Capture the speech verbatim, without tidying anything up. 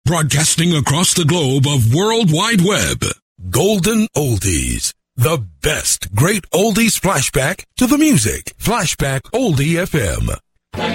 broadcasting across the globe of World Wide Web. Golden Oldies. The best great oldies flashback to the music. Flashback Oldie F M.